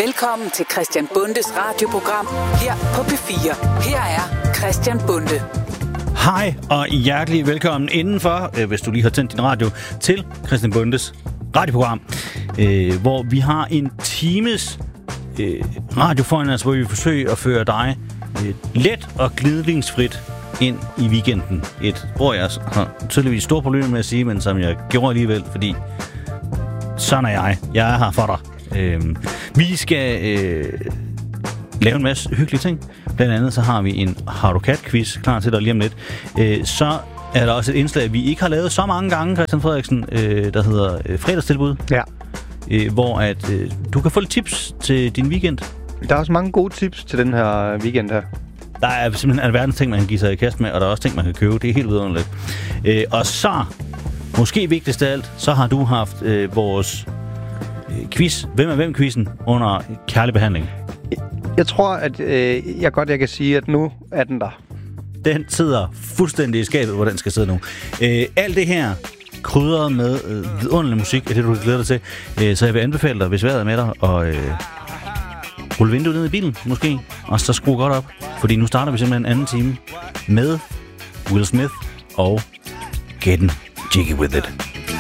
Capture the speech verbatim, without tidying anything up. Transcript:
Velkommen til Christian Bundes radioprogram her på P fire. Her er Christian Bunde. Hej og hjertelig velkommen indenfor, hvis du lige har tændt din radio, til Christian Bundes radioprogram, øh, hvor vi har en times øh, radio foran os, hvor vi forsøger at føre dig øh, let og glidningsfrit ind i weekenden. Et ord, jeg har tydeligvis store problemer med at sige, men som jeg gjorde alligevel, fordi sådan er jeg. Jeg er her for dig. Øh, vi skal øh, lave en masse hyggelige ting. Blandt andet så har vi en Har du kat-quiz klar til dig lige om lidt. Øh, så er der også et indslag, vi ikke har lavet så mange gange, Christian Frederiksen, øh, der hedder øh, fredagstilbud. Ja. Øh, hvor at, øh, du kan få lidt tips til din weekend. Der er også mange gode tips til den her weekend her. Der er simpelthen alverdens ting, man kan give sig i kast med, og der er også ting, man kan købe. Det er helt vidunderligt. Øh, og så, måske vigtigst af alt, så har du haft øh, vores øh, quiz, Hvem er hvem-quizzen, under kærlig behandling. Jeg tror, at øh, jeg godt jeg kan sige, at nu er den der. Den sidder fuldstændig i skabet, hvor den skal sidde nu. Øh, alt det her krydret med øh, vidunderlig musik, er det, du glæder dig til. Øh, så jeg vil anbefale dig, hvis vejret er med dig, og øh, rulle vinduet ned i bilen, måske, og så skru godt op. Fordi nu starter vi simpelthen en anden time med Will Smith og Getting Jiggy With It.